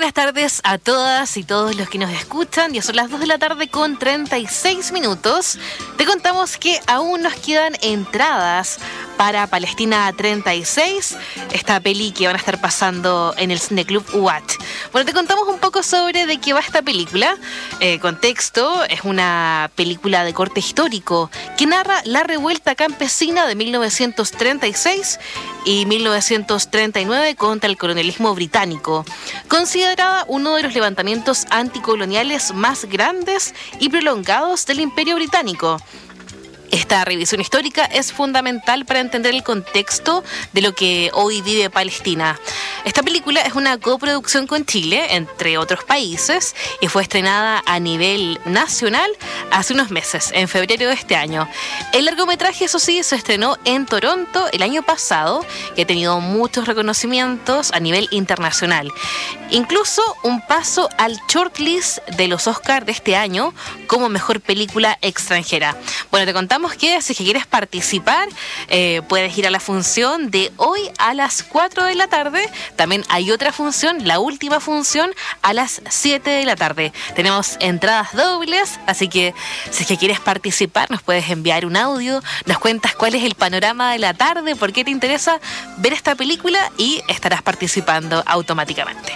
buenas tardes a todas y todos los que nos escuchan. Ya son las 2 de la tarde con 36 minutos. Te contamos que aún nos quedan entradas para Palestina 36, esta peli que van a estar pasando en el Cineclub UAT. Bueno, te contamos un poco sobre de qué va esta película. Contexto, es una película de corte histórico que narra la revuelta campesina de 1936 y 1939 contra el colonialismo británico, considerada uno de los levantamientos anticoloniales más grandes y prolongados del Imperio Británico. Esta revisión histórica es fundamental para entender el contexto de lo que hoy vive Palestina. Esta película es una coproducción con Chile, entre otros países, y fue estrenada a nivel nacional hace unos meses, en febrero de este año. El largometraje, eso sí, se estrenó en Toronto el año pasado y ha tenido muchos reconocimientos a nivel internacional. Incluso un paso al shortlist de los Oscars de este año como mejor película extranjera. Bueno, te contamos que si quieres participar, puedes ir a la función de hoy a las 4 de la tarde. También hay otra función, la última función, a las 7 de la tarde. Tenemos entradas dobles, así que si quieres participar, nos puedes enviar un audio, nos cuentas cuál es el panorama de la tarde, por qué te interesa ver esta película y estarás participando automáticamente.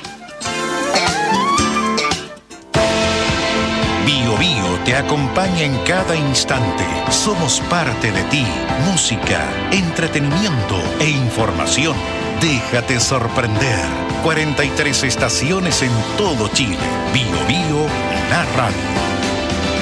Bio Bio te acompaña en cada instante. Somos parte de ti. Música, entretenimiento e información. Déjate sorprender. 43 estaciones en todo Chile. Bio Bio, la radio.